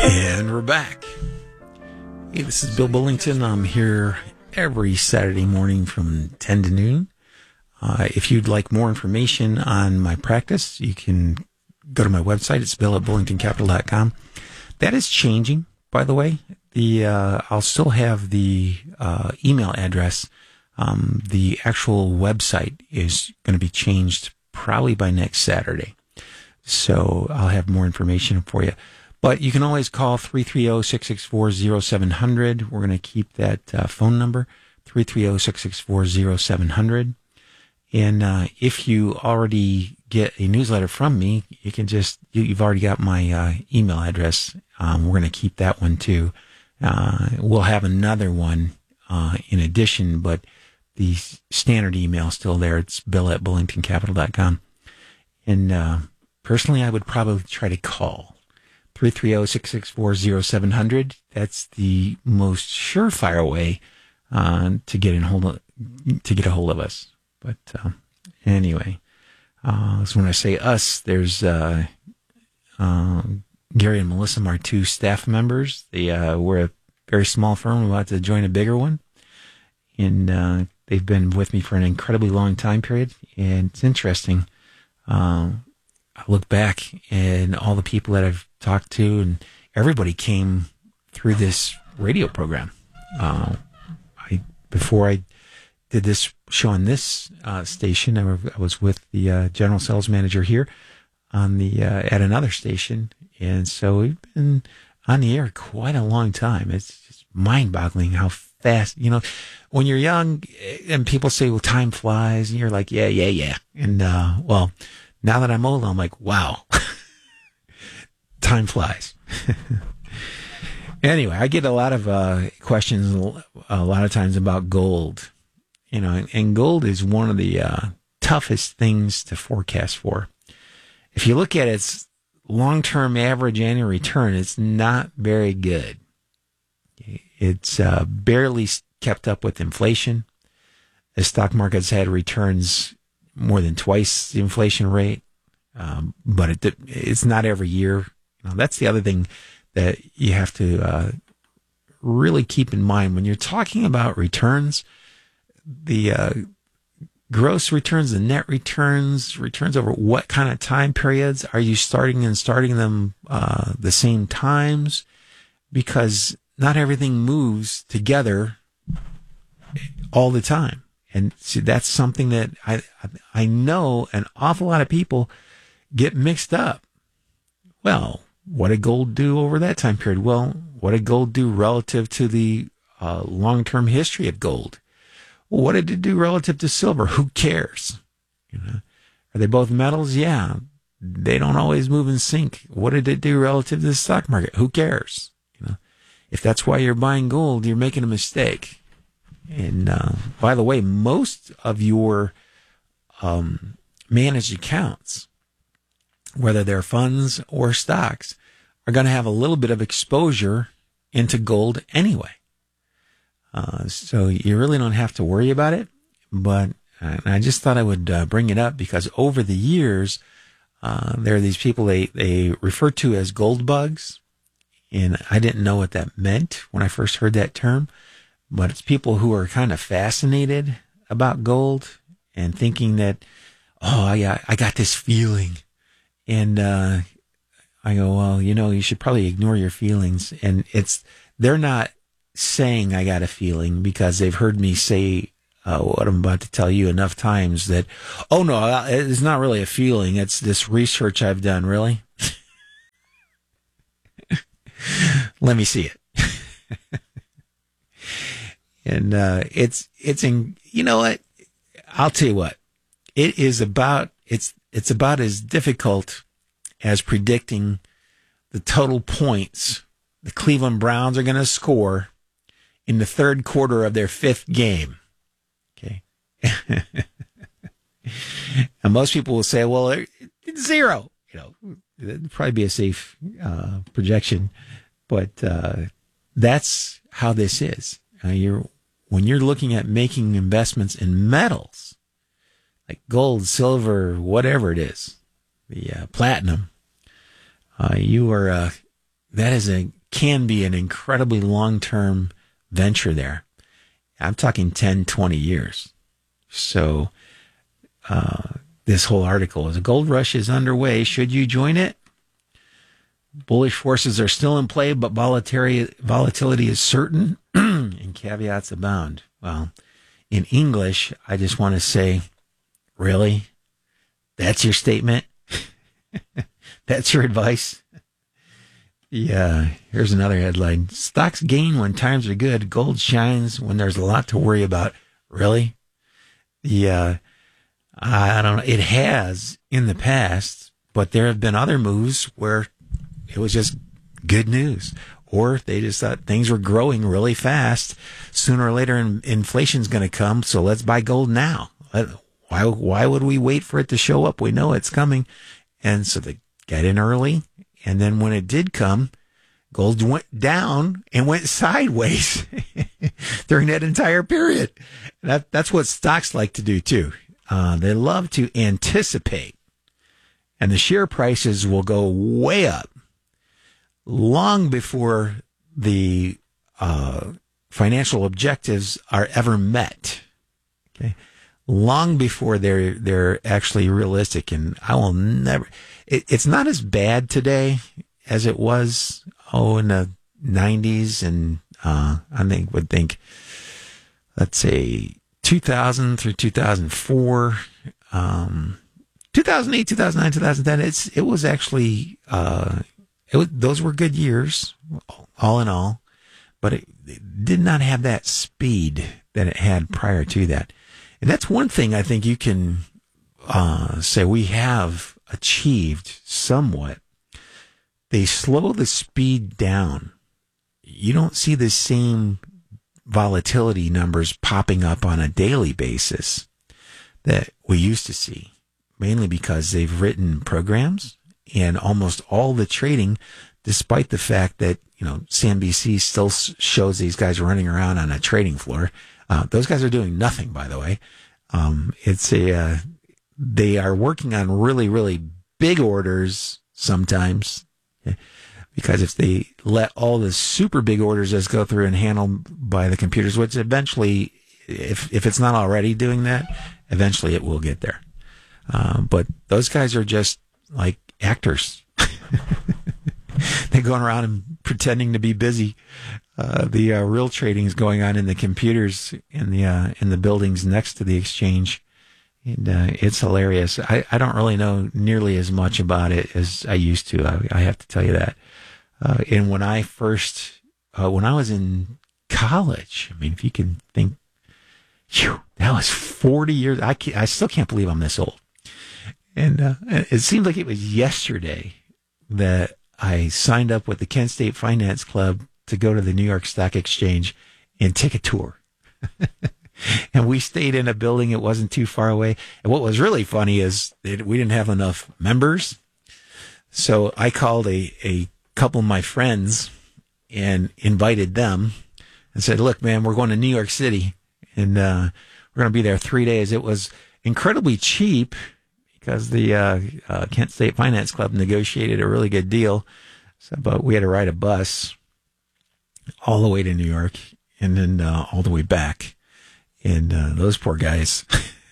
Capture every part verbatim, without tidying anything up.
And we're back. Hey, this is Bill Bullington. I'm here every Saturday morning from ten to noon. Uh, if you'd like more information on my practice, you can go to my website. It's bill at bullington capital dot com. That is changing, by the way. The uh, I'll still have the uh, email address. Um, the actual website is going to be changed probably by next Saturday. So I'll have more information for you. But you can always call three three zero, six six four, zero seven zero zero. We're going to keep that uh, phone number, three three zero, six six four, zero seven zero zero. And uh, if you already get a newsletter from me, you can just, you, you've already got my uh, email address. Um, we're going to keep that one too. Uh, we'll have another one uh, in addition, but the standard email is still there. It's bill at bullington capital dot com. And uh, personally, I would probably try to call. three three zero, six six four, zero seven zero zero. That's the most surefire way uh, to get in hold of, to get a hold of us. But uh, anyway, uh, so when I say us, there's uh, uh, Gary and Melissa, my two staff members. They uh, we're a very small firm. We're about to join a bigger one, and uh, they've been with me for an incredibly long time period. And it's interesting. Uh, I look back and all the people that I've talked to, and everybody came through this radio program. Uh, I before I did this show on this uh, station, I, I was with the uh, general sales manager here on the uh, at another station, and so we've been on the air quite a long time. It's just mind-boggling how fast, you know, when you're young and people say, "Well, time flies," and you're like, "Yeah, yeah, yeah," and uh, well. Now that I'm old, I'm like, wow, time flies. Anyway, I get a lot of uh, questions a lot of times about gold, you know, and gold is one of the uh, toughest things to forecast for. If you look at its long-term average annual return, it's not very good. It's uh, barely kept up with inflation. The stock market's had returns more than twice the inflation rate, um, but it, it's not every year. You know, that's the other thing that you have to uh, really keep in mind when you're talking about returns. The uh, gross returns, the net returns, returns over what kind of time periods are you starting and starting them uh, the same times? Because not everything moves together all the time. And see, that's something that I I know an awful lot of people get mixed up. Well, what did gold do over that time period? Well, what did gold do relative to the uh, long-term history of gold? Well, what did it do relative to silver? Who cares? You know, are they both metals? Yeah, they don't always move in sync. What did it do relative to the stock market? Who cares? You know, if that's why you're buying gold, you're making a mistake. And uh, by the way, most of your um, managed accounts, whether they're funds or stocks, are going to have a little bit of exposure into gold anyway. Uh, so you really don't have to worry about it. But uh, I just thought I would uh, bring it up because over the years, uh, there are these people they, they refer to as gold bugs. And I didn't know what that meant when I first heard that term. But it's people who are kind of fascinated about gold and thinking that, oh, I, I got this feeling. And uh, I go, well, you know, you should probably ignore your feelings. And it's they're not saying I got a feeling because they've heard me say uh, what I'm about to tell you enough times that, oh, no, it's not really a feeling. It's this research I've done, really. Let me see it. And uh, it's it's in you know what I'll tell you what it is about it's it's about as difficult as predicting the total points the Cleveland Browns are going to score in the third quarter of their fifth game. Okay, and most people will say, well, it's zero. You know, it'd probably be a safe uh, projection, but uh, that's how this is. Uh, you're when you're looking at making investments in metals, like gold, silver, whatever it is, the uh, platinum, uh, you are uh, that is a can be an incredibly long-term venture there. I'm talking ten, twenty years. So uh, this whole article is a gold rush is underway. Should you join it? Bullish forces are still in play, but volatility, volatility is certain and caveats abound. Well, in English, I just want to say, really? That's your statement? That's your advice? Yeah, here's another headline. Stocks gain when times are good. Gold shines when there's a lot to worry about. Really? Yeah, I don't know. It has in the past, but there have been other moves where it was just good news. Or they just thought things were growing really fast. Sooner or later, in, inflation's going to come, so let's buy gold now. Why, why would we wait for it to show up? We know it's coming. And so they got in early. And then when it did come, gold went down and went sideways during that entire period. That, that's what stocks like to do, too. Uh, they love to anticipate. And the share prices will go way up long before the uh, financial objectives are ever met. Okay, long before they're they're actually realistic. And I will never. It, it's not as bad today as it was oh in the nineties, and uh, I think would think let's say two thousand through two thousand four. Um, two thousand eight, two thousand nine, two thousand ten. It's it was actually. Uh, It was, those were good years, all in all, but it, it did not have that speed that it had prior to that. And that's one thing I think you can uh, say we have achieved somewhat. They slow the speed down. You don't see the same volatility numbers popping up on a daily basis that we used to see, mainly because they've written programs. And almost all the trading, despite the fact that, you know, C N B C still shows these guys running around on a trading floor. Uh, those guys are doing nothing, by the way. Um, it's a, uh, they are working on really, really big orders sometimes. Okay? Because if they let all the super big orders just go through and handled by the computers, which eventually, if, if it's not already doing that, eventually it will get there. Uh, but those guys are just like actors. They're going around and pretending to be busy. Uh, the uh, real trading is going on in the computers in the uh, in the buildings next to the exchange, and uh, it's hilarious. I, I don't really know nearly as much about it as I used to. I, I have to tell you that. Uh, and when I first, uh, when I was in college, I mean, if you can think, whew, that was forty years. I can't, I still can't believe I'm this old. And uh, it seemed like it was yesterday that I signed up with the Kent State Finance Club to go to the New York Stock Exchange and take a tour. And we stayed in a building. It wasn't too far away. And what was really funny is that we didn't have enough members. So I called a, a couple of my friends and invited them and said, look, man, we're going to New York City, and uh, we're going to be there three days. It was incredibly cheap, because the uh, uh, Kent State Finance Club negotiated a really good deal. So, but we had to ride a bus all the way to New York and then uh, all the way back. And uh, those poor guys,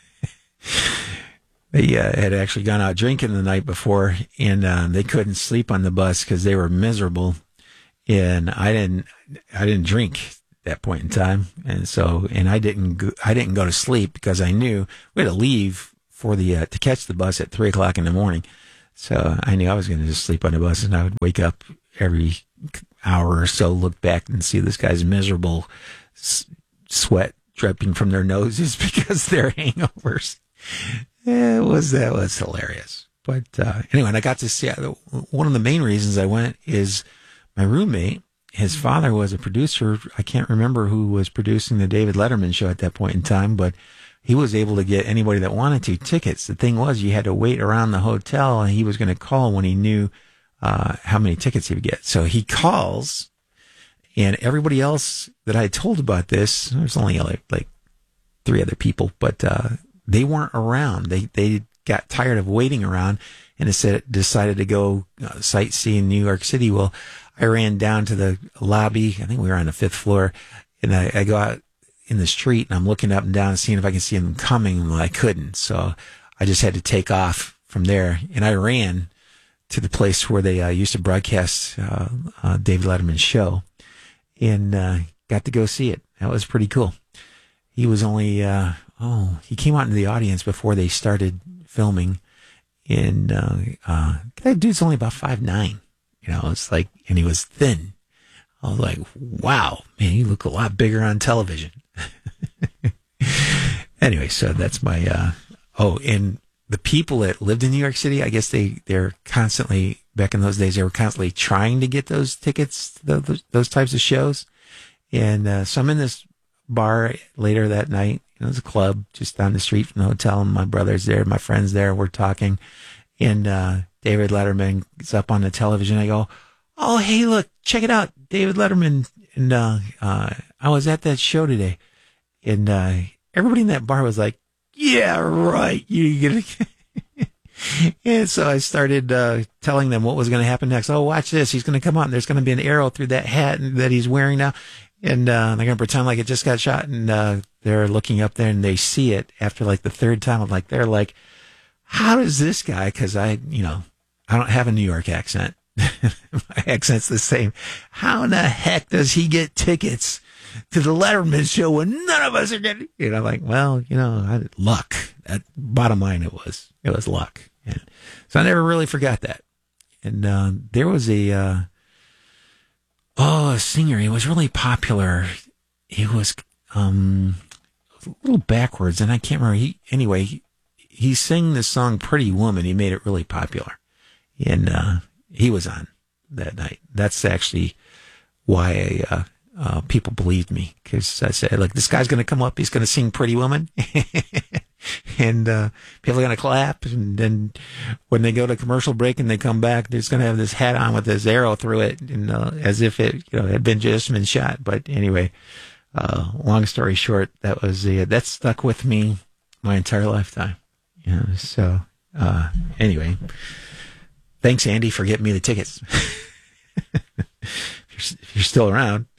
they uh, had actually gone out drinking the night before, and uh, they couldn't sleep on the bus because they were miserable. And I didn't, I didn't drink at that point in time, and so, and I didn't, go, I didn't go to sleep because I knew we had to leave for the uh, to catch the bus at three o'clock in the morning. So I knew I was going to just sleep on the bus, and I would wake up every hour or so, look back and see this guy's miserable s- sweat dripping from their noses because they're hangovers. It was, that was hilarious. But uh, anyway, and I got to see, one of the main reasons I went is my roommate, his father was a producer. I can't remember who was producing the David Letterman show at that point in time, but he was able to get anybody that wanted to tickets. The thing was, you had to wait around the hotel, and he was going to call when he knew uh, how many tickets he would get. So he calls, and everybody else that I had told about this, there's only like, like three other people, but uh, they weren't around. They they got tired of waiting around, and decided to go uh, sightsee in New York City. Well, I ran down to the lobby. I think we were on the fifth floor, and I, I go out in the street, and I'm looking up and down and seeing if I can see them coming. Well, I couldn't, so I just had to take off from there, and I ran to the place where they uh, used to broadcast uh, uh, David Letterman's show, and uh, got to go see it. That was pretty cool. He was only, uh, oh, he came out into the audience before they started filming, and uh, uh, that dude's only about five nine, you know, it's like, and he was thin. I was like, wow, man, you look a lot bigger on television. Anyway, so that's my, uh, oh, and the people that lived in New York City, I guess they, they're constantly, back in those days, they were constantly trying to get those tickets to those, those types of shows. And uh, so I'm in this bar later that night. You know, it was a club just down the street from the hotel, and my brother's there, my friend's there, we're talking. And uh, David Letterman is up on the television. I go, oh, hey, look, check it out, David Letterman. And uh, uh, I was at that show today. And uh, everybody in that bar was like, yeah, right. You get And so I started uh, telling them what was going to happen next. Oh, watch this. He's going to come out, and there's going to be an arrow through that hat that he's wearing now. And uh, they're going to pretend like it just got shot. And uh, they're looking up there, and they see it after like the third time. I'm like, they're like, how does this guy, because I, you know, I don't have a New York accent. My accent's the same. How in the heck does he get tickets to the Letterman show when none of us are getting, you know, like, well, you know, I, luck. At bottom line, it was, it was luck. And so I never really forgot that. And uh, there was a, uh, oh, a singer. He was really popular. He was um, a little backwards, and I can't remember. He, anyway, he, he sang the song Pretty Woman. He made it really popular. And uh, he was on that night. That's actually why I, uh, uh, people believed me, because I said, like, this guy's going to come up. He's going to sing Pretty Woman. And uh, people are going to clap. And then when they go to commercial break and they come back, they're just going to have this hat on with this arrow through it, and, uh, as if it, you know, had been just been shot. But anyway, uh, long story short, that was the, that stuck with me my entire lifetime. You know, so uh, anyway, thanks, Andy, for getting me the tickets. if, you're, if you're still around.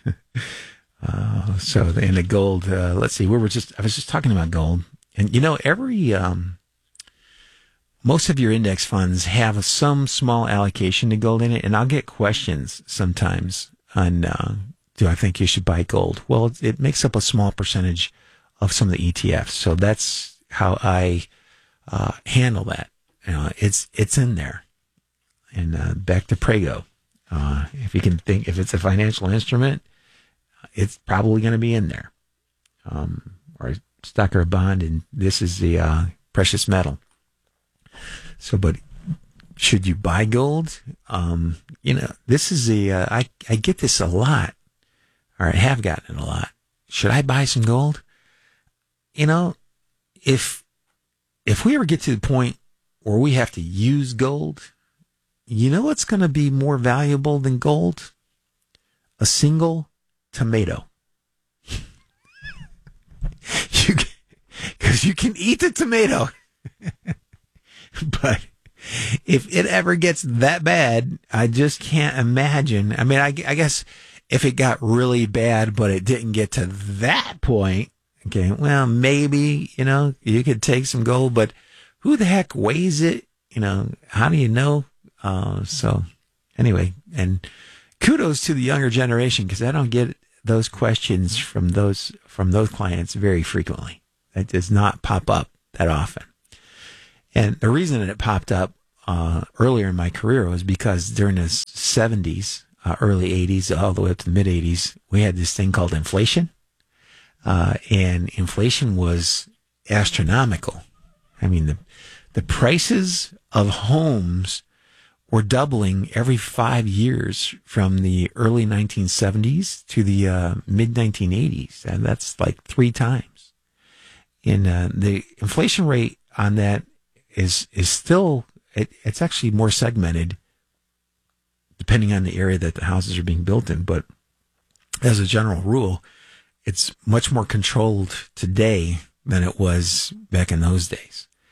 uh, so and the gold. Uh, let's see. We were just. I was just talking about gold. And, you know, every, um, most of your index funds have some small allocation to gold in it. And I'll get questions sometimes on, uh, do I think you should buy gold? Well, it, it makes up a small percentage of some of the E T Fs. So that's how I, uh, handle that. You know, it's, it's in there. And, uh, back to Prego. Uh, if you can think, if it's a financial instrument, it's probably going to be in there. Um, or stock or a bond, and this is the uh, precious metal. So, but should you buy gold? Um, you know, this is the, uh, I, I get this a lot, or I have gotten it a lot. Should I buy some gold? You know, if, if we ever get to the point where we have to use gold, you know what's going to be more valuable than gold? A single tomato. You because you can eat the tomato. But if it ever gets that bad, I just can't imagine. I mean, I, I guess if it got really bad, but it didn't get to that point, okay, well, maybe, you know, you could take some gold, but who the heck weighs it? You know, how do you know? Uh, so anyway, and kudos to the younger generation, because I don't get those questions from those, from those clients very frequently. That does not pop up that often. And the reason that it popped up uh, earlier in my career was because during the seventies, uh, early eighties, all the way up to the mid eighties, we had this thing called inflation. Uh, and inflation was astronomical. I mean, the, the prices of homes were doubling every five years from the early nineteen seventies to the uh, mid nineteen eighties. And that's like three times. And uh, the inflation rate on that is is still, it, it's actually more segmented depending on the area that the houses are being built in. But as a general rule, it's much more controlled today than it was back in those days.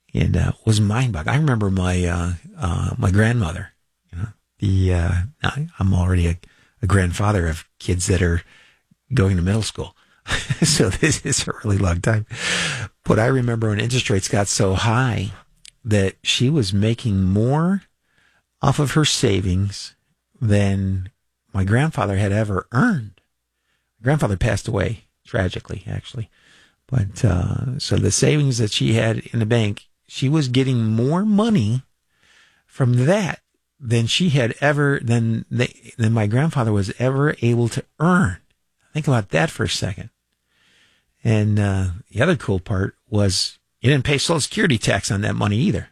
and uh, was mind-boggling. I remember my uh, uh, my grandmother. You know, the uh, I'm already a, a grandfather of kids that are going to middle school, so this is a really long time. But I remember when interest rates got so high that she was making more off of her savings than my grandfather had ever earned. My grandfather passed away tragically, actually. But uh, so the savings that she had in the bank, she was getting more money from that than she had ever, than, they, than my grandfather was ever able to earn. Think about that for a second. And uh, the other cool part was you didn't pay Social Security tax on that money either.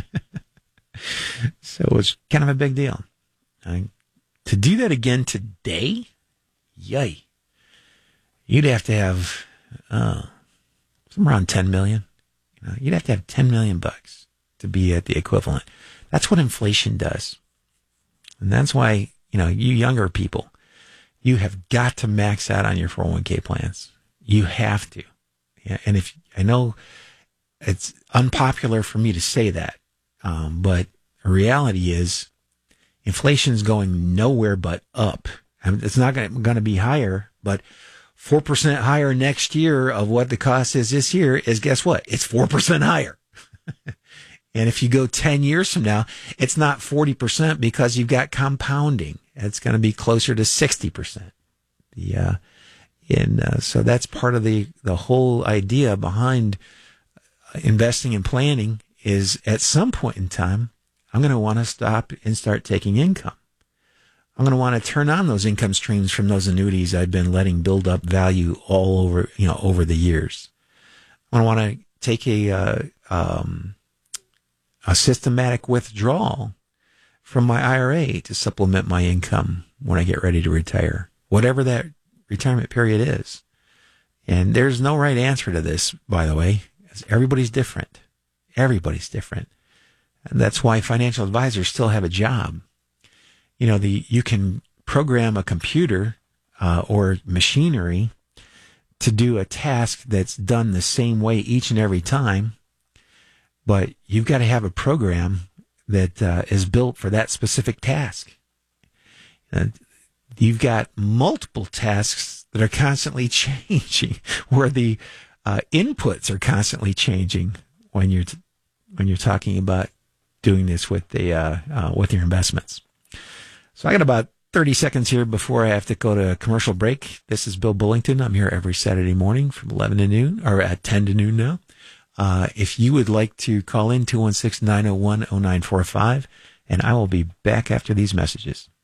So it was kind of a big deal. I, to do that again today, yay. You'd have to have uh, somewhere around ten million. You know, you'd have to have ten million bucks to be at the equivalent. That's what inflation does. And that's why, you know, you younger people, you have got to max out on your four oh one k plans. You have to. Yeah, and if I know it's unpopular for me to say that, um, but the reality is inflation's going nowhere but up. I mean, it's not going to be higher, but four percent higher next year of what the cost is this year is, guess what? It's four percent higher. And if you go ten years from now, it's not forty percent because you've got compounding. It's going to be closer to sixty percent. The, uh, and uh, so that's part of the, the whole idea behind investing and planning is at some point in time, I'm going to want to stop and start taking income. I'm going to want to turn on those income streams from those annuities I've been letting build up value all over, you know, over the years. I want to take a, uh, um, a systematic withdrawal from my I R A to supplement my income when I get ready to retire, whatever that retirement period is. And there's no right answer to this, by the way. Everybody's different. Everybody's different. And that's why financial advisors still have a job. You know, the you can program a computer uh, or machinery to do a task that's done the same way each and every time, but you've got to have a program that uh, is built for that specific task. And you've got multiple tasks that are constantly changing, where the uh, inputs are constantly changing when you're t- when you're talking about doing this with the uh, uh, with your investments. So I got about thirty seconds here before I have to go to a commercial break. This is Bill Bullington. I'm here every Saturday morning from eleven to noon, or at ten to noon now. Uh, if you would like to call in, two one six, nine oh one, oh nine four five, and I will be back after these messages.